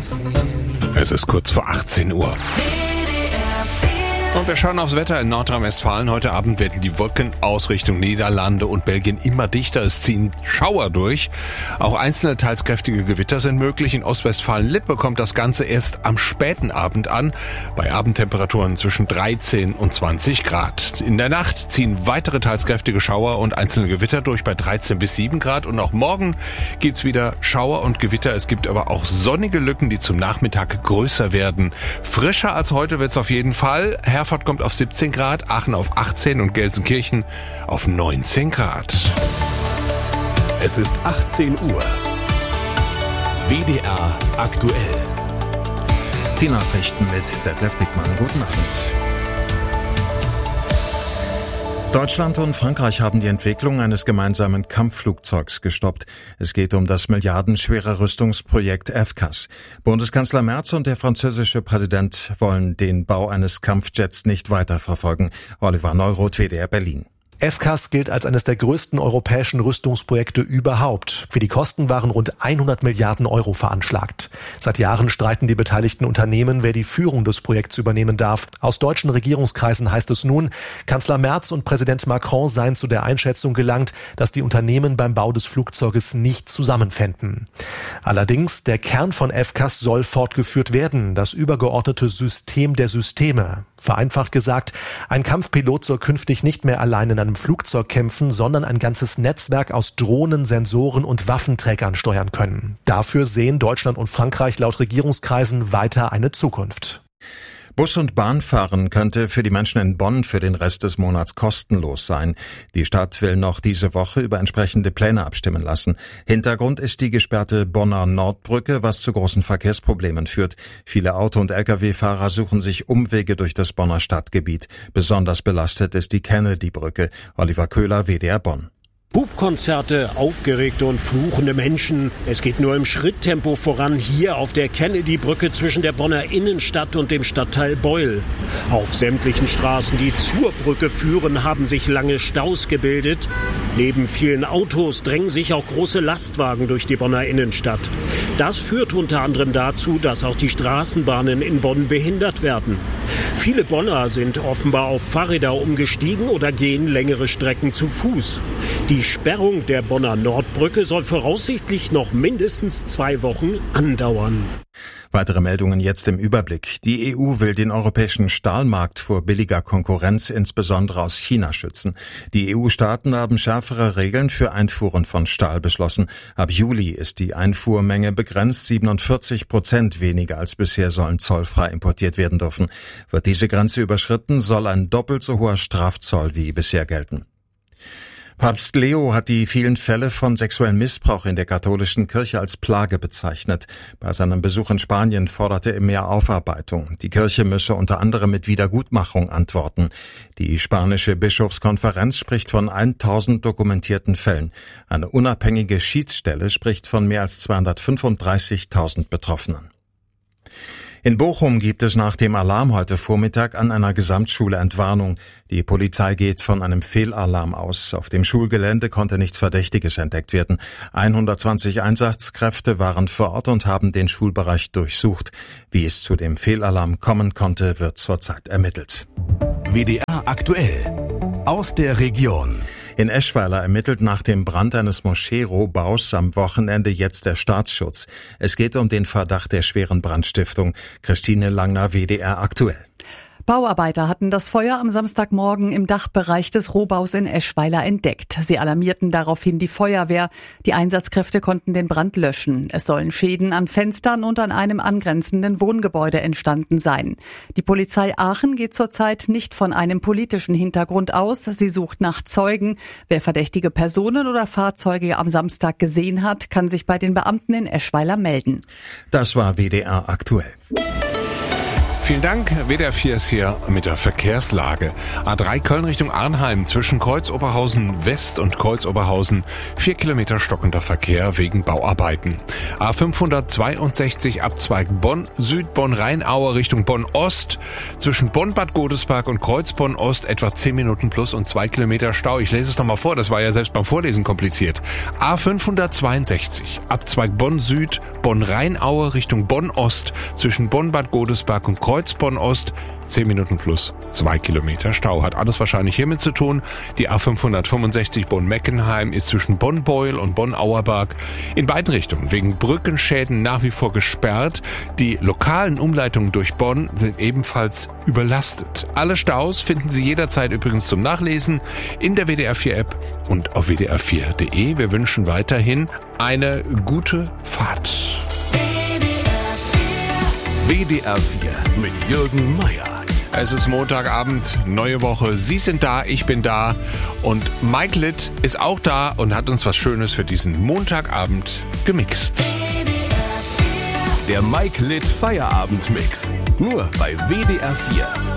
Es ist kurz vor 18 Uhr. Und wir schauen aufs Wetter in Nordrhein-Westfalen. Heute Abend werden die Wolken aus Richtung Niederlande und Belgien immer dichter. Es ziehen Schauer durch. Auch einzelne teils kräftige Gewitter sind möglich. In Ostwestfalen-Lippe kommt das Ganze erst am späten Abend an. Bei Abendtemperaturen zwischen 13 und 20 Grad. In der Nacht ziehen weitere teils kräftige Schauer und einzelne Gewitter durch bei 13 bis 7 Grad. Und auch morgen gibt's wieder Schauer und Gewitter. Es gibt aber auch sonnige Lücken, die zum Nachmittag größer werden. Frischer als heute wird's auf jeden Fall. Herford kommt auf 17 Grad, Aachen auf 18 und Gelsenkirchen auf 19 Grad. Es ist 18 Uhr. WDR aktuell. Die Nachrichten mit Detlef Dickmann. Guten Abend. Deutschland und Frankreich haben die Entwicklung eines gemeinsamen Kampfflugzeugs gestoppt. Es geht um das milliardenschwere Rüstungsprojekt FCAS. Bundeskanzler Merz und der französische Präsident wollen den Bau eines Kampfjets nicht weiterverfolgen. Oliver Neuroth, WDR Berlin. FCAS gilt als eines der größten europäischen Rüstungsprojekte überhaupt. Für die Kosten waren rund 100 Milliarden Euro veranschlagt. Seit Jahren streiten die beteiligten Unternehmen, wer die Führung des Projekts übernehmen darf. Aus deutschen Regierungskreisen heißt es nun, Kanzler Merz und Präsident Macron seien zu der Einschätzung gelangt, dass die Unternehmen beim Bau des Flugzeuges nicht zusammenfänden. Allerdings, der Kern von FCAS soll fortgeführt werden, das übergeordnete System der Systeme. Vereinfacht gesagt, ein Kampfpilot soll künftig nicht mehr allein in einem Flugzeug kämpfen, sondern ein ganzes Netzwerk aus Drohnen, Sensoren und Waffenträgern steuern können. Dafür sehen Deutschland und Frankreich laut Regierungskreisen weiter eine Zukunft. Bus- und Bahnfahren könnte für die Menschen in Bonn für den Rest des Monats kostenlos sein. Die Stadt will noch diese Woche über entsprechende Pläne abstimmen lassen. Hintergrund ist die gesperrte Bonner Nordbrücke, was zu großen Verkehrsproblemen führt. Viele Auto- und Lkw-Fahrer suchen sich Umwege durch das Bonner Stadtgebiet. Besonders belastet ist die Kennedy-Brücke. Oliver Köhler, WDR Bonn. Hubkonzerte, aufgeregte und fluchende Menschen. Es geht nur im Schritttempo voran hier auf der Kennedy-Brücke zwischen der Bonner Innenstadt und dem Stadtteil Beul. Auf sämtlichen Straßen, die zur Brücke führen, haben sich lange Staus gebildet. Neben vielen Autos drängen sich auch große Lastwagen durch die Bonner Innenstadt. Das führt unter anderem dazu, dass auch die Straßenbahnen in Bonn behindert werden. Viele Bonner sind offenbar auf Fahrräder umgestiegen oder gehen längere Strecken zu Fuß. Die Sperrung der Bonner Nordbrücke soll voraussichtlich noch mindestens 2 Wochen andauern. Weitere Meldungen jetzt im Überblick. Die EU will den europäischen Stahlmarkt vor billiger Konkurrenz, insbesondere aus China, schützen. Die EU-Staaten haben schärfere Regeln für Einfuhren von Stahl beschlossen. Ab Juli ist die Einfuhrmenge begrenzt. 47% weniger als bisher sollen zollfrei importiert werden dürfen. Wird diese Grenze überschritten, soll ein doppelt so hoher Strafzoll wie bisher gelten. Papst Leo hat die vielen Fälle von sexuellem Missbrauch in der katholischen Kirche als Plage bezeichnet. Bei seinem Besuch in Spanien forderte er mehr Aufarbeitung. Die Kirche müsse unter anderem mit Wiedergutmachung antworten. Die spanische Bischofskonferenz spricht von 1000 dokumentierten Fällen. Eine unabhängige Schiedsstelle spricht von mehr als 235.000 Betroffenen. In Bochum gibt es nach dem Alarm heute Vormittag an einer Gesamtschule Entwarnung. Die Polizei geht von einem Fehlalarm aus. Auf dem Schulgelände konnte nichts Verdächtiges entdeckt werden. 120 Einsatzkräfte waren vor Ort und haben den Schulbereich durchsucht. Wie es zu dem Fehlalarm kommen konnte, wird zurzeit ermittelt. WDR aktuell. Aus der Region. In Eschweiler ermittelt nach dem Brand eines Moschee-Rohbaus am Wochenende jetzt der Staatsschutz. Es geht um den Verdacht der schweren Brandstiftung. Christine Langner, WDR aktuell. Bauarbeiter hatten das Feuer am Samstagmorgen im Dachbereich des Rohbaus in Eschweiler entdeckt. Sie alarmierten daraufhin die Feuerwehr. Die Einsatzkräfte konnten den Brand löschen. Es sollen Schäden an Fenstern und an einem angrenzenden Wohngebäude entstanden sein. Die Polizei Aachen geht zurzeit nicht von einem politischen Hintergrund aus. Sie sucht nach Zeugen. Wer verdächtige Personen oder Fahrzeuge am Samstag gesehen hat, kann sich bei den Beamten in Eschweiler melden. Das war WDR aktuell. Vielen Dank. WDR 4 ist hier mit der Verkehrslage. A3 Köln Richtung Arnheim zwischen Kreuz-Oberhausen West und Kreuz-Oberhausen 4 Kilometer stockender Verkehr wegen Bauarbeiten. A562 Abzweig Bonn Süd, Bonn-Rheinaue Richtung Bonn Ost zwischen Bonn-Bad Godesberg und Kreuz-Bonn Ost etwa 10 Minuten plus und 2 Kilometer Stau. Ich lese es nochmal vor, das war ja selbst beim Vorlesen kompliziert. A562 Abzweig Bonn Süd, Bonn-Rheinaue Richtung Bonn Ost zwischen Bonn-Bad Godesberg und Kreuz-Bonn Ost 10 Minuten plus 2 Kilometer Stau. Hat alles wahrscheinlich hiermit zu tun. Die A565 Bonn-Meckenheim ist zwischen Bonn-Beuel und Bonn-Auerbach in beiden Richtungen wegen Brückenschäden nach wie vor gesperrt. Die lokalen Umleitungen durch Bonn sind ebenfalls überlastet. Alle Staus finden Sie jederzeit übrigens zum Nachlesen in der WDR 4 App und auf wdr4.de. Wir wünschen weiterhin eine gute Fahrt. WDR 4 mit Jürgen Meier. Es ist Montagabend, neue Woche. Sie sind da, ich bin da und Mike Litt ist auch da und hat uns was Schönes für diesen Montagabend gemixt. Der Mike Litt Feierabend-Mix. Nur bei WDR 4.